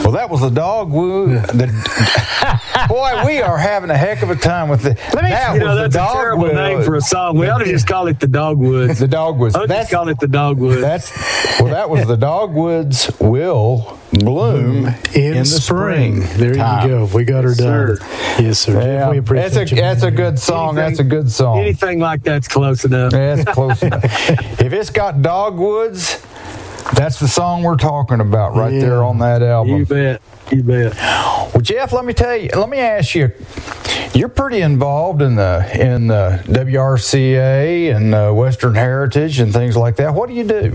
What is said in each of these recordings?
Well, that was the Dogwood. Boy, we are having a heck of a time with it. That's a terrible name for a song. We ought to just call it the Dogwoods. The Dogwoods. Let's call it the Dogwoods. That was the Dogwoods will bloom in the spring. There you go. We got her done. Yes, sir. Yeah, we appreciate that's a good song. That's a good song. Anything like that's close enough. Yeah, it's close enough. If it's got Dogwoods, that's the song we're talking about right there on that album. You bet. Well, Jeff, let me ask you. You're pretty involved in the WRCA and Western Heritage and things like that. What do you do?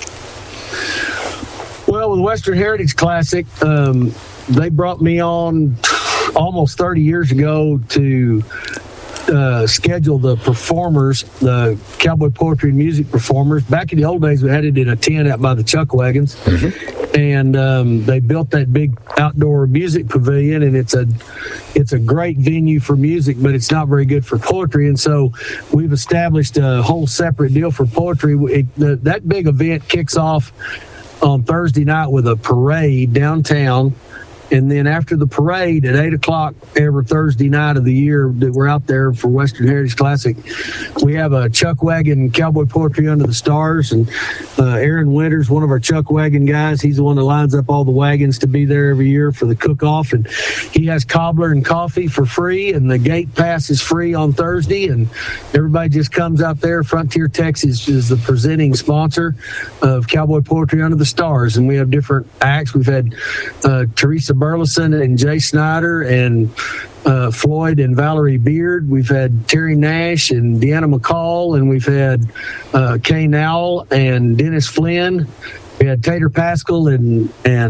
Well, with Western Heritage Classic, they brought me on almost 30 years ago to schedule the performers, the cowboy poetry and music performers. Back in the old days, we had it in a tent out by the Chuck Wagons. Mm-hmm. And they built that big outdoor music pavilion, and it's a great venue for music, but it's not very good for poetry. And so we've established a whole separate deal for poetry. That big event kicks off on Thursday night with a parade downtown. And then after the parade at 8 o'clock every Thursday night of the year that we're out there for Western Heritage Classic, we have a Chuck Wagon Cowboy Poetry Under the Stars. And Aaron Winters, one of our Chuck Wagon guys, he's the one that lines up all the wagons to be there every year for the cook-off. And he has cobbler and coffee for free, and the gate pass is free on Thursday. And everybody just comes out there. Frontier Texas is the presenting sponsor of Cowboy Poetry Under the Stars. And we have different acts. We've had Teresa Burleson and Jay Snyder and Floyd and Valerie Beard. We've had Terry Nash and Deanna McCall, and we've had Kay Nowell and Dennis Flynn. We had Tater Pascal and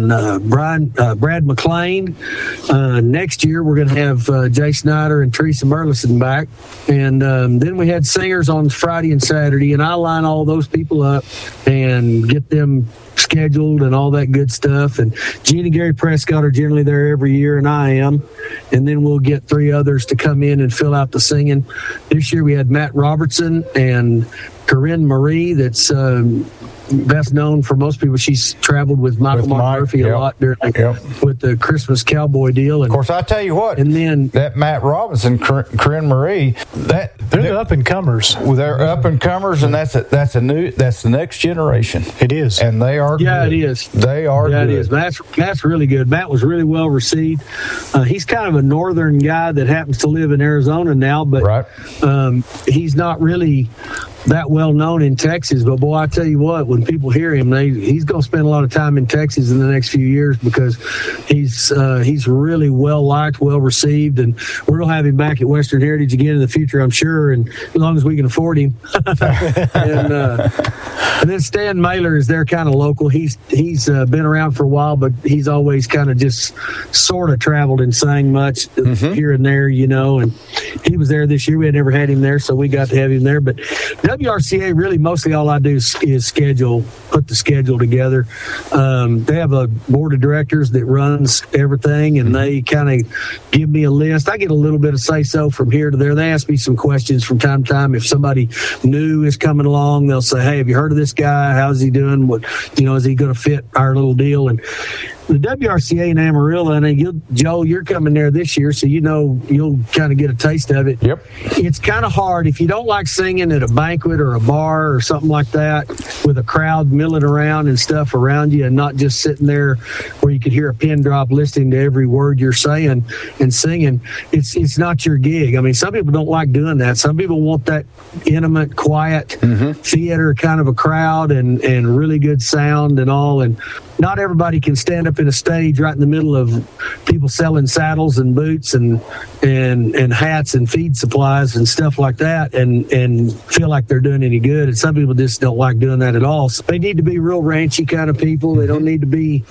Brad McLean. Next year, we're going to have Jay Snyder and Teresa Burleson back. And then we had singers on Friday and Saturday, and I line all those people up and get them scheduled and all that good stuff. And Gene and Gary Prescott are generally there every year, and I am. And then we'll get 3 others to come in and fill out the singing. This year we had Matt Robertson and Corinne Marie, that's best known for most people. She's traveled with Michael Murphy a lot with the Christmas Cowboy deal. And, of course, I tell you what, and then that Matt Robinson, Corinne Marie, they're the up and comers. They're up and comers, and that's the next generation. It is, and they are. Yeah, good. It is. They are. Yeah, good. It is. Matt's really good. Matt was really well received. He's kind of a northern guy that happens to live in Arizona now, but he's not really that well known in Texas. But boy, I tell you what, when people hear him, he's going to spend a lot of time in Texas in the next few years, because he's really well liked, well received, and we're going to have him back at Western Heritage again in the future, I'm sure, and as long as we can afford him. And then Stan Mailer is there, kind of local. He's been around for a while, but he's always kind of just sort of traveled and sang much here and there, and he was there this year. We had never had him there, so we got to have him there. But WRCA, really mostly all I do is put the schedule together. They have a board of directors that runs everything, and they kind of give me a list. I get a little bit of say-so from here to there. They ask me some questions from time to time. If somebody new is coming along, they'll say, "Hey, have you heard of this guy? How's he doing? What, is he going to fit our little deal?" And the WRCA in Amarillo, and Joe, you're coming there this year, so you'll kind of get a taste of it. Yep. It's kind of hard if you don't like singing at a banquet or a bar or something like that with a crowd milling around and stuff around you, and not just sitting there where you could hear a pin drop listening to every word you're saying and singing. It's not your gig. I mean, some people don't like doing that. Some people want that intimate, quiet theater kind of a crowd and really good sound and all. And not everybody can stand up in a stage right in the middle of people selling saddles and boots and hats and feed supplies and stuff like that and feel like they're doing any good. And some people just don't like doing that at all. So they need to be real ranchy kind of people. They don't need to be,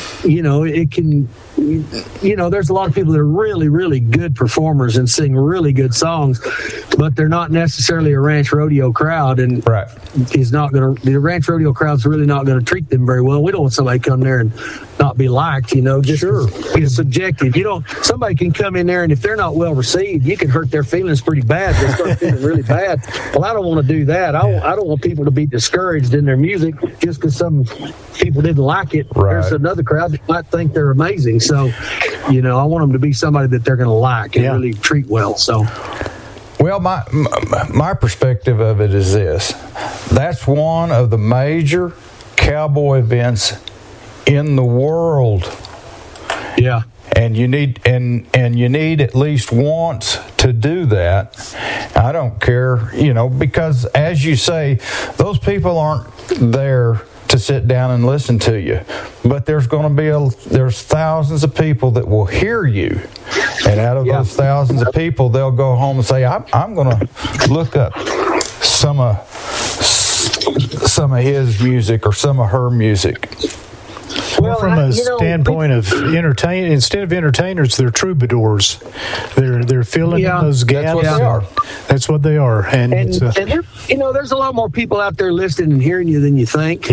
there's a lot of people that are really, really good performers and sing really good songs, but they're not necessarily a ranch rodeo crowd. And the ranch rodeo crowd's really not going to treat them very well. We don't want somebody come there and not be liked, just it's subjective. Somebody can come in there, and if they're not well received, you can hurt their feelings pretty bad. They start feeling really bad. Well, I don't want to do that. I don't want people to be discouraged in their music just because some people didn't like it. Right. There's another crowd that might think they're amazing. So, I want them to be somebody that they're going to like and really treat well. So, well, my perspective of it is this: that's one of the major cowboy events in the world. Yeah. And you need at least once to do that. I don't care, because as you say, those people aren't there to sit down and listen to you. But there's going to be there's thousands of people that will hear you. And out of those thousands of people, they'll go home and say, I'm going to look up some of his music or some of her music. Well, from a standpoint of instead of entertainers, they're troubadours. They're filling in those gaps. That's what they are. And there's a lot more people out there listening and hearing you than you think.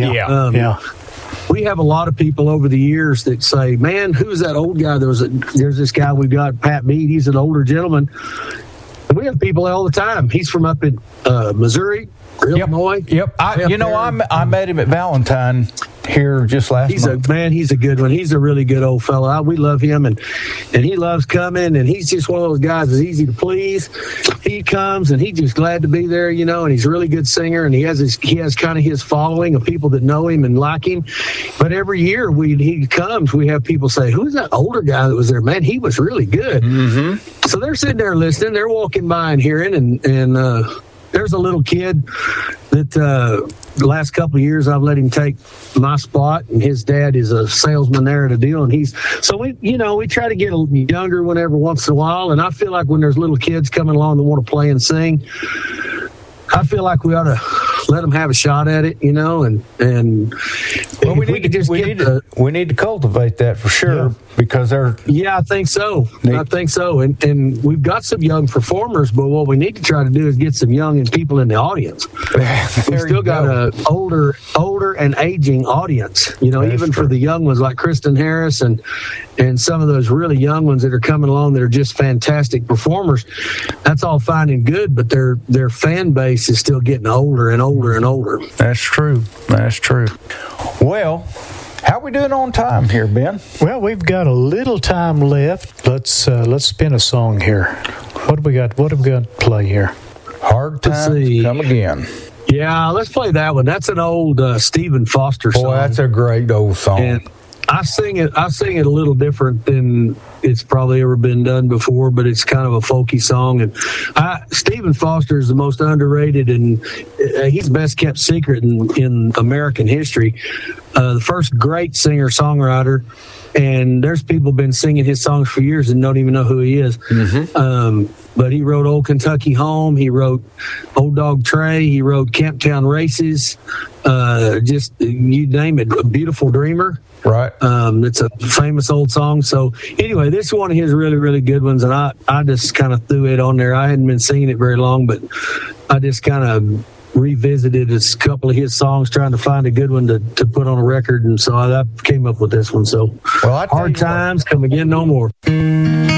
We have a lot of people over the years that say, "Man, who's that old guy?" There's this guy we've got, Pat Mead. He's an older gentleman. And we have people all the time. He's from up in Missouri, Illinois. Yep. I met him at Valentine here just last month. He's a good one. He's a really good old fella. We love him, and he loves coming, and he's just one of those guys that's easy to please. He comes, and he's just glad to be there, and he's a really good singer, and he has kind of his following of people that know him and like him. But every year he comes, we have people say, "Who's that older guy that was there? Man, he was really good." Mm-hmm. So they're sitting there listening. They're walking by and hearing, and there's a little kid that the last couple of years I've let him take my spot, and his dad is a salesman there at a deal, and we try to get a younger one every once in a while, and I feel like when there's little kids coming along that want to play and sing, I feel like we ought to let them have a shot at it, and we need to cultivate that for sure, because they're I think so. And we've got some young performers, but what we need to try to do is get some young and people in the audience. We've still got a older and aging audience, even for the young ones like Kristen Harris and some of those really young ones that are coming along that are just fantastic performers. That's all fine and good, but their fan base is still getting older and older and older. That's true. Well, how are we doing on time here, Ben? Well, we've got a little time left. Let's spin a song here. What have we got to play here? Hard Times Come Again. Yeah, let's play that one. That's an old Stephen Foster song. Boy, that's a great old song. And I sing it a little different than it's probably ever been done before, but it's kind of a folky song. And Stephen Foster is the most underrated, and he's best kept secret in American history. The first great singer-songwriter, and there's people been singing his songs for years and don't even know who he is. Mm-hmm. But he wrote Old Kentucky Home. He wrote Old Dog Tray. He wrote Camptown Races. Just you name it. A Beautiful Dreamer. Right. It's a famous old song. So anyway, this is one of his really, really good ones. And I just kind of threw it on there. I hadn't been singing it very long, but I just kind of revisited a couple of his songs, trying to find a good one to put on a record. And so I came up with this one. So Hard Times Come Again No More.